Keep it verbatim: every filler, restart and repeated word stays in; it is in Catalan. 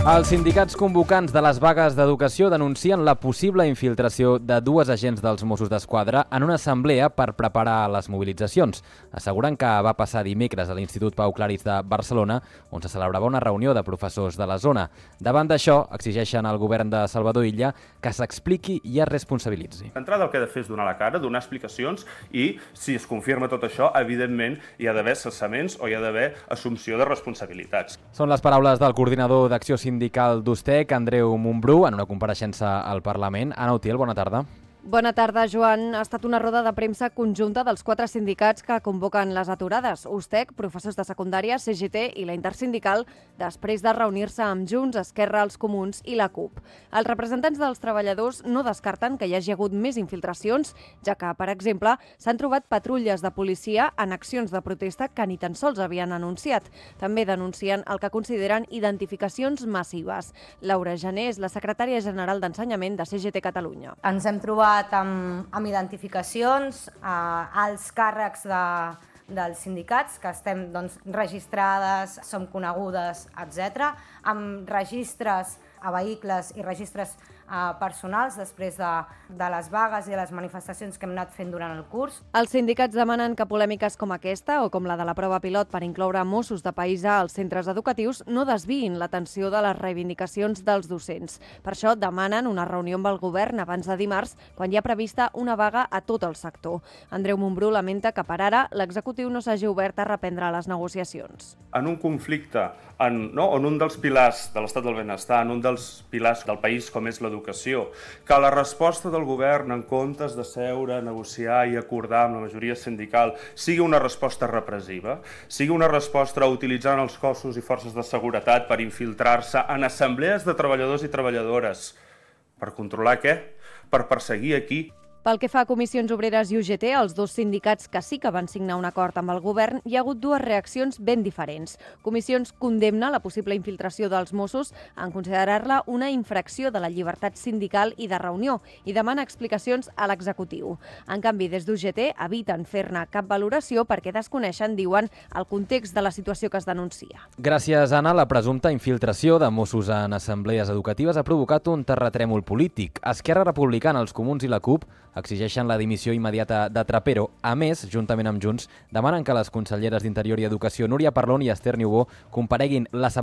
Els sindicats convocants de les vagues d'educació denuncien la possible infiltració de dues agents dels Mossos d'Esquadra en una assemblea per preparar les mobilitzacions. Asseguren que va passar dimecres a l'Institut Pau Claris de Barcelona, on se celebrava una reunió de professors de la zona. Davant d'això, exigeixen al govern de Salvador Illa que s'expliqui i es responsabilitzi. D'entrada el que ha de fer és donar la cara, donar explicacions i, si es confirma tot això, evidentment hi ha d'haver cessaments o hi ha d'haver assumpció de responsabilitats. Són les paraules del coordinador d'Acció Sindical d'Ustec, Andreu Montbrú, en una compareixença al Parlament. Anna Utiel, bona tarda. Bona tarda, Joan. Ha estat una roda de premsa conjunta dels quatre sindicats que convoquen les aturades. Ustec, professors de secundària, C G T i la Intersindical, després de reunir-se amb Junts, Esquerra, els Comuns i la CUP. Els representants dels treballadors no descarten que hi hagi hagut més infiltracions, ja que, per exemple, s'han trobat patrulles de policia en accions de protesta que ni tan sols havien anunciat. També denuncien el que consideren identificacions massives. Laura Gené és la secretària general d'Ensenyament de C G T Catalunya. Ens hem trobat amb, amb identificacions, eh, als càrrecs de, dels sindicats, que estem doncs, registrades, som conegudes, etcètera, amb registres a vehicles i registres eh, personals després de, de les vagues i les manifestacions que hem anat fent durant el curs. Els sindicats demanen que polèmiques com aquesta o com la de la prova pilot per incloure Mossos de paisà als centres educatius no desviïn l'atenció de les reivindicacions dels docents. Per això demanen una reunió amb el govern abans de dimarts, quan hi ha prevista una vaga a tot el sector. Andreu Montbrú lamenta que per ara l'executiu no s'hagi obert a reprendre les negociacions. En un conflicte en, no, en un dels pilars de l'estat del benestar, en un dels pilars del país com és l'educació, que la resposta del govern en comptes de seure, negociar i acordar amb la majoria sindical sigui una resposta repressiva, sigui una resposta utilitzant els cossos i forces de seguretat per infiltrar-se en assemblees de treballadors i treballadores. Per controlar què? Per perseguir a qui? Pel que fa a Comissions Obreres i U G T, els dos sindicats que sí que van signar un acord amb el govern, hi ha hagut dues reaccions ben diferents. Comissions condemna la possible infiltració dels Mossos en considerar-la una infracció de la llibertat sindical i de reunió i demana explicacions a l'executiu. En canvi, des d'U G T eviten fer-ne cap valoració perquè desconeixen, diuen, el context de la situació que es denuncia. Gràcies, Anna. La presumpta infiltració de Mossos en assemblees educatives ha provocat un terratrèmol polític. Esquerra Republicana, els Comuns i la CUP exigeixen la dimissió immediata de Trapero. A més, juntament amb Junts, demanen que les conselleres d'Interior i Educació, Núria Parlon i Esther Niubó, compareguin la setmana